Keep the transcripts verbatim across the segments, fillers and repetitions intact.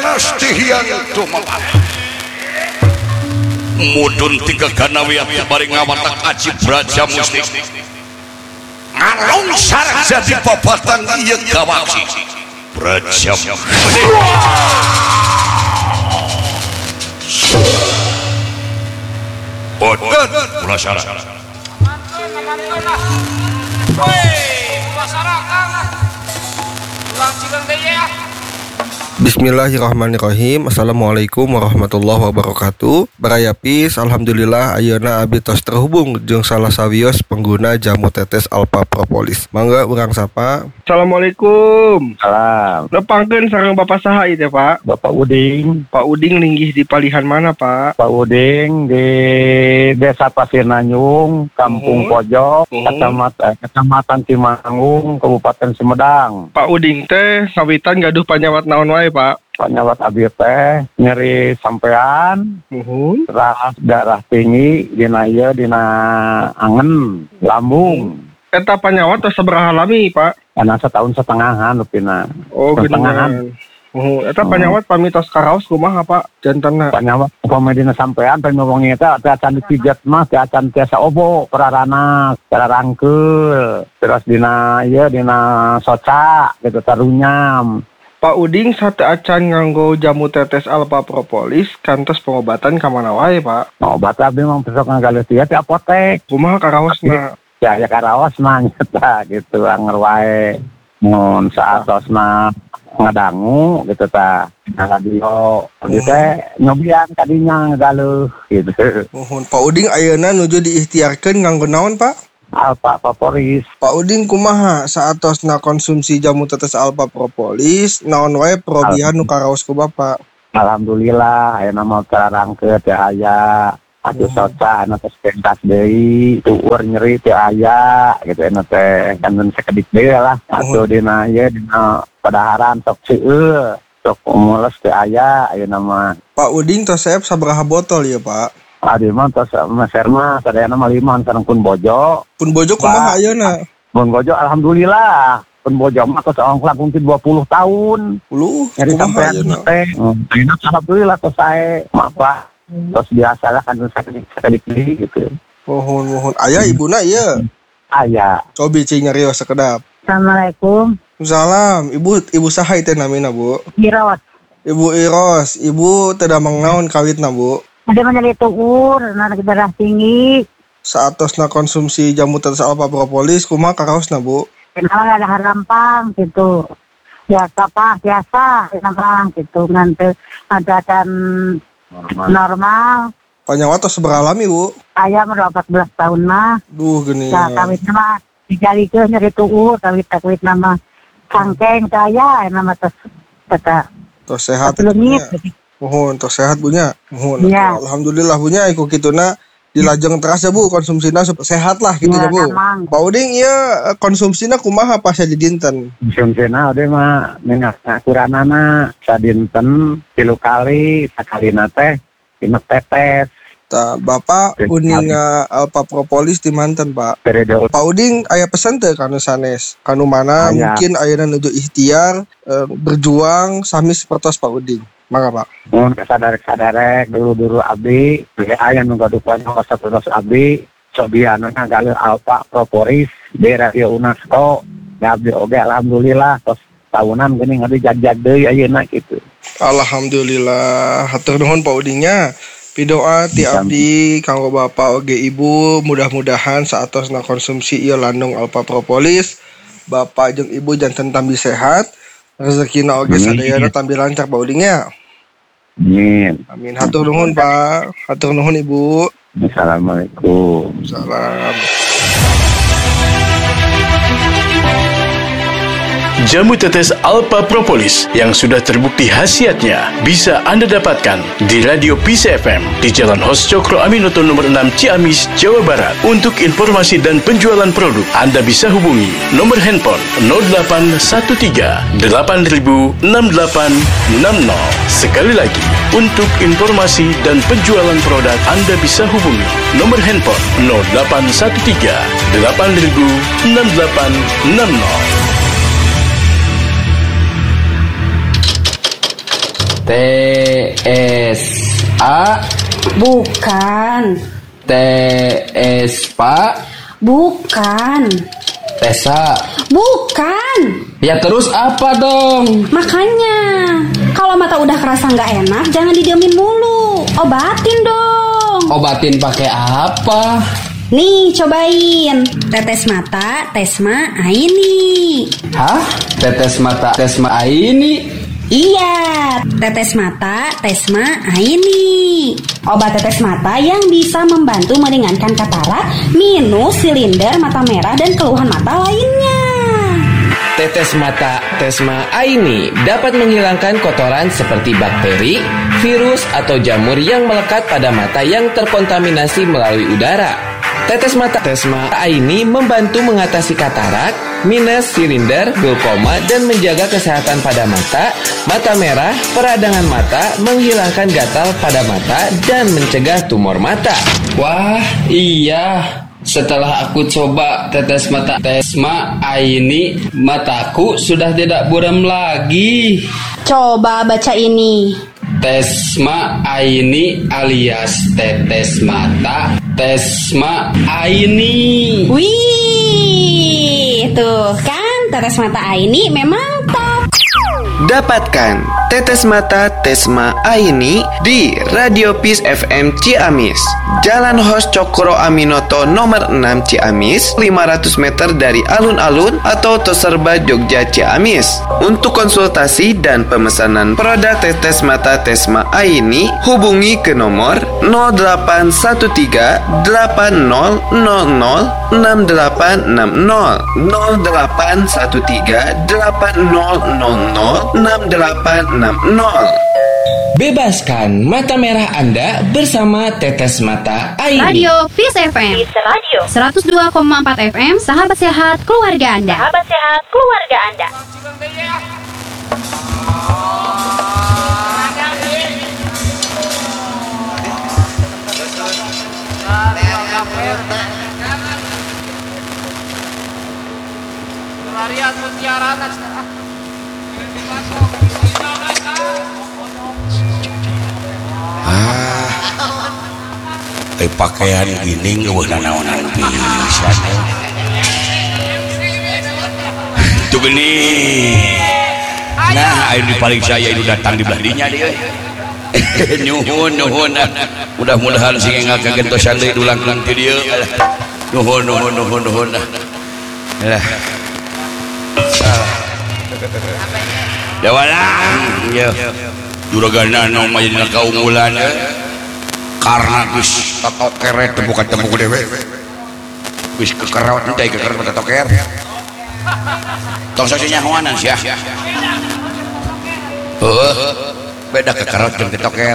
sanes tihiantu mama mudun tiga ganawi ati bari ngawatak aji braja musti ngalungsar jadi babatan ieu gawasi braja musti boten ulah syarat Bismillahirrahmanirrahim. Assalamualaikum warahmatullahi wabarakatuh. Baraya Pis, alhamdulillah ayeuna abdi tos terhubung jeung salah sawios pengguna jamu tetes Alpha Propolis. Mangga urang sapa. Assalamualaikum. Salam. Nepangkeun sareng Bapak saha ieu teh, Pak? Bapak Uding. Pak Uding linggih di palihan mana, Pak? Pak Uding di Desa Pasir Nanyung, Kampung Oh. Pojok, Oh. Kecamatan Kecamatan Cimangung, Kabupaten Sumedang. Pak Uding teh ngawitan gaduh panyawat naon wae, Pak? Panyawat abdi teh nyeri sampean, Nuhun. terus darah tinggi dina ieu dina angen, lambung. Eta panyawat tos sabaraha lami, Pak? Karena setahun setengahan lupina. Oh, Setengahan. geuningan. Oh, eta panyawat pamitos karaos kumaha, Pak? Jantanna. Panyawat upama dina sampean teh ngomongnya teh teh acan dipijet mah teh acan tiasa obo perarana cara rangkeul terus dina ieu dina soca gitu tarunyam. Pak Uding sate acan nganggo jamu tetes Alpha Propolis kantos pengobatan ka mana wae, Pak? Obat abdi mah besok ngagaluh tieu ti apotek. Kumaha karaosna? Ya ya karaos mah nyata gitu anger wae. Mun saatosna ngadangu gitu tah na radio gitu teh nyobian kadinya ngagaluh gitu. Nuhun. Pak Uding ayeuna nuju diikhtiarkeun nganggo naon, Pak? Alpha Propolis. Pak Uding kumaha saatosna konsumsi jamu tetes Alpha Propolis naon wae perobihan nu karaos ku Bapak? Alhamdulillah ayeuna mah terangkeut teh aya atuh soca anu teh pentas deui tueur nyeri teh aya gitu anu teh kan sakedik deui lah atuh dina ieu dina padaharan sok seueur sok mules teh aya ayeuna mah. Pak Uding tos saep sabaraha botol ya, Pak? Adi mah tos meser mah sadayana mah lima sareng pun bojo. Pun bojo kumaha ayeuna? Pun bojo alhamdulillah. Pun bojo mah tos ongklak mungkin dua puluh tahun. Puluh Nyari kumaha sampean ayeuna? teh. Ayeuna alhamdulillah tos sae apa? Tos biasa lah kan sakedik deui gitu. Mohon mohon. Aya ibuna ieu. Aya. Cobi cing nyarios sakedap. Assalamualaikum. Salam. Ibu ibu saha teh namina, Bu? Dirawat. Ibu Iros, Ibu teu damang naon kawitna, Bu? Ada menyeri tuur, anak darah tinggi. Saatosna konsumsi jamu tetes Alpha Propolis kumaha karaosna, Bu? Kenal ada harampang gitu. Biasa pak, biasa. Harampang gitu. Nanti ada dan normal. Panyawat tos sabaraha lami, Bu? Ayam udah empat belas tahun mah. Duh geuning. Ya kawit nama dijalikeun nyeri tuur, kawit kawit nama cangkeng saya nama tes kata Tos sehat. pelungit. Mohon tos sehat bunya. Mohon. Iya. Alhamdulillah bunya iku kituna dilajeng teras ya, Bu, konsumsina supaya sehat lah gitu ya, Iya, Bu. emang. Pak Uding ieu konsumsina kumaha pas di dinten? Konsumsina oge mah minyak akuranana sadinten tilu kali sakalina teh lima tetes. Tah, Bapak uninga Alpha Propolis di manten, Pak. Periode Pak Uding aya pesan teu kanu sanes? Kanu mana Aya. mungkin ayeuna nuju ikhtiar eh, berjuang sami sapertos Pak Uding. Mangga, Pak. mun sadarek-sadarek dulu-dulu abdi ge aya nu gadupannya sapertos abdi sobiana ngagaluh Alpha Propolis di Radio UNESCO. Da abdi oge alhamdulillah tos tahunan geuning abdi jag-jag deui ayeuna kitu. Alhamdulillah, hatur nuhun Pak Udingnya. Pidoa ti abdi kanggo Bapak oge Ibu, mudah-mudahan saatosna konsumsi ieu landung Alpha Propolis, Bapak jeung Ibu janten tambi sehat, rezekina oge sadayana tambi lancar Pak Udingnya. Amin. Amin. Hatur nuhun Pak, hatur nuhun Ibu. Assalamualaikum. Salam. Jamu tetes Alpha Propolis yang sudah terbukti khasiatnya bisa Anda dapatkan di Radio Peace F M di Jalan Hos Cokro Aminoto nomor enam Ciamis, Jawa Barat. Untuk informasi dan penjualan produk, Anda bisa hubungi nomor handphone nol delapan satu tiga delapan nol enam delapan enam nol. Sekali lagi, untuk informasi dan penjualan produk, Anda bisa hubungi nomor handphone nol delapan satu tiga delapan nol enam delapan enam nol. T S A. Bukan. T S P. Bukan. Tesa. Bukan. Ya terus apa dong? Makanya, kalau mata udah kerasa nggak enak, jangan didiemin mulu. Obatin dong. Obatin pakai apa? Nih, cobain. Tetes mata, Tesma Aini. Hah? Tetes mata, Tesma Aini? Iya, tetes mata, Tesma Aini. Obat tetes mata yang bisa membantu meringankan katarak, minus silinder mata merah dan keluhan mata lainnya. Tetes mata Tesma Aini dapat menghilangkan kotoran seperti bakteri, virus, atau jamur yang melekat pada mata yang terkontaminasi melalui udara. Tetes mata Tesma Aini membantu mengatasi katarak, minus silinder, glaukoma, dan menjaga kesehatan pada mata, mata merah, peradangan mata, menghilangkan gatal pada mata, dan mencegah tumor mata. Wah, iya. Setelah aku coba tetes mata Tesma Aini, mataku sudah tidak buram lagi. Coba baca ini. Tesma Aini alias tetes mata Tesma Aini. Wih, tuh kan tetes mata Aini memang top. Dapatkan tetes mata Tesma Aini di Radio Peace F M Ciamis, Jalan Hos Cokro Aminoto nomor enam Ciamis, lima ratus meter dari alun-alun atau Toserba Jogja Ciamis. Untuk konsultasi dan pemesanan produk tetes mata Tesma Aini, hubungi ke nomor nol delapan satu tiga delapan nol nol nol enam delapan enam nol nol delapan satu tiga delapan nol nol nol enam delapan enam nol. Bebaskan mata merah Anda bersama tetes mata Aini. Radio Peace F M. Peace Radio. seratus dua koma empat F M. Sahabat sehat keluarga Anda. Sahabat sehat keluarga Anda. Ah, eh pakaian gini nggak boleh naonan pisan. Itu gini. Nah, ayo di paling saya itu datang di beladinya dia. Nuhun nuhun. Mudah-mudahan sing nggak kagentosan deui dulang nanti dia. Nuhun nuhun nuhun nuhun. Lah. Dewala. Ya. Juragana nu mah dina kaunggulan karena geus tato keret bukan temu dewe. Geus kekerawat teh kekerawat tato ker. Tong sosinya hoanan sia. Heuh. Beda kekerawat jeung tato ker.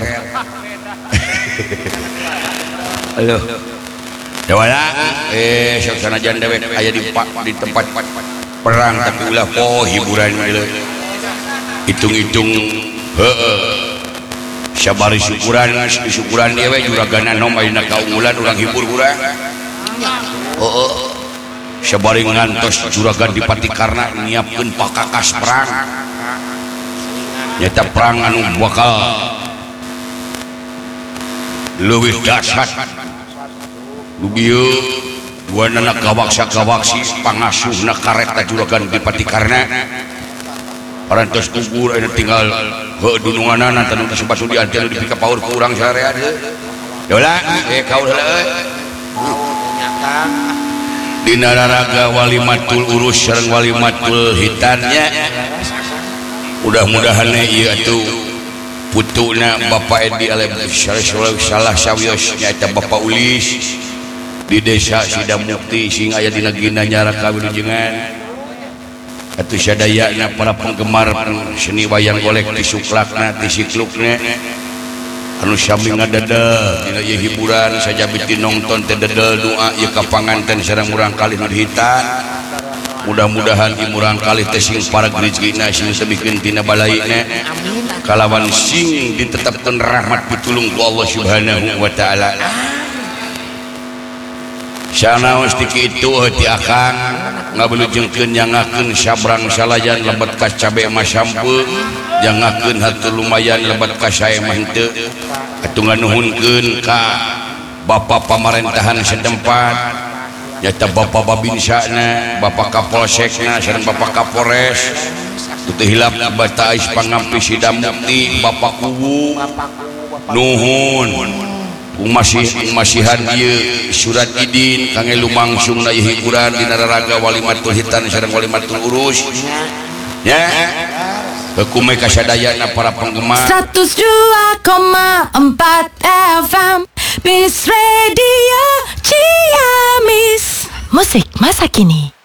Halo. Dewala eh suasana jan dewe aya di di tempat perang tapi ulah po hiburan deui. Hitung-hitung heeh. Sabari syukuran syukuran dia we juragana nom ayeuna kaunggulan urang hibur urang. Heeh. Sabari ngantos juragan Dipatikarna nyiapkeun pakakas perang. Nyata perang anu bakal leuwih dahsyat. Lubieu buanana gawaksa-gawaksi pangasuhna kareta juragan Dipatikarna. Parantos kubur anu tinggal heuh dununganana tanu disebat di antena dipika paur ku urang sarea deui. Dola eh kaul heula euy. Dina raraga walimatul urus sareng walimatul hitannya. Mudah-mudahan ieu atuh putuna Bapak Edi Alem salah sawios nyaeta Bapak Ulis di desa Sidamukti sing aya dina ginanya raka wilujengan. Atuh sadayana para penggemar seni wayang golek di suklakna di siklukna anu sami ngadedel dina ieu hiburan sajabiti nongton teh dedel doa ieu ka panganten sareng urang kalih nu dihitan. Mudah-mudahan ieu urang kalih teh sing pareg rezekina sing sabikeun tina balaina kalawan sing ditetepkeun rahmat pitulung ku Allah Subhanahu wa taala. sanaos ti kitu heuti akang ngabelujengkeun nyangakeun sabrang salayan lebat ka cabe mah sampeu jangakeun hatu lumayan lebat ka sae mah henteu atuh nganuhunkeun ka Bapak Pamarentahan setempat nyata Bapak Babinsana Bapak Kapolsekna sareng Bapak Kapolres teu hilap bata ais pangampi sidang mukti Bapak Kuwu nuhun masih masihan ieu surat idin kangge lumangsung na hiburan dina raraga Walimatul Hitan sareng Walimatul Urus nya hukumna kasadayana para penggemar seratus dua koma empat F M Peace Radio Ciamis. Musik masa kini.